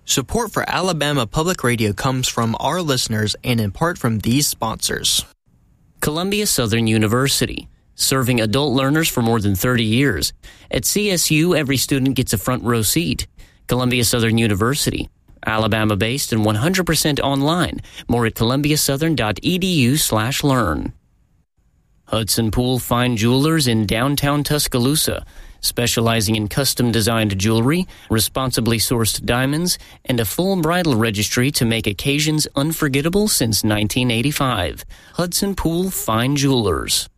Support for Alabama Public Radio comes from our listeners and in part from these sponsors. Columbia Southern University, serving adult learners for more than 30 years. At CSU, every student gets a front row seat. Columbia Southern University, Alabama-based and 100% online. More at columbiasouthern.edu/learn. Hudson Pool Fine Jewelers in downtown Tuscaloosa, specializing in custom-designed jewelry, responsibly sourced diamonds, and a full bridal registry to make occasions unforgettable since 1985. Hudson Pool Fine Jewelers.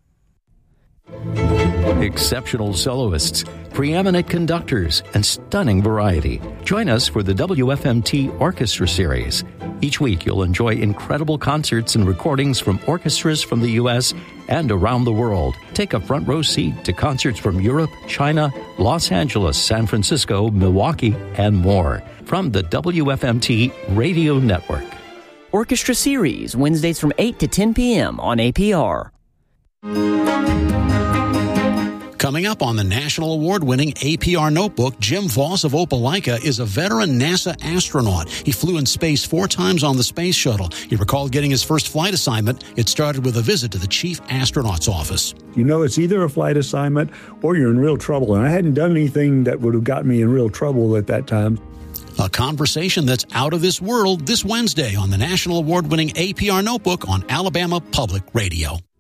Exceptional soloists, preeminent conductors, and stunning variety. Join us for the WFMT Orchestra Series. Each week, you'll enjoy incredible concerts and recordings from orchestras from the U.S. and around the world. Take a front row seat to concerts from Europe, China, Los Angeles, San Francisco, Milwaukee, and more. From the WFMT Radio Network. Orchestra Series, Wednesdays from 8 to 10 p.m. on APR. Coming up on the national award-winning APR Notebook, Jim Voss of Opelika is a veteran NASA astronaut. He flew in space 4 times on the space shuttle. He recalled getting his first flight assignment. It started with a visit to the chief astronaut's office. You know, it's either a flight assignment or you're in real trouble. And I hadn't done anything that would have gotten me in real trouble at that time. A conversation that's out of this world this Wednesday on the national award-winning APR Notebook on Alabama Public Radio.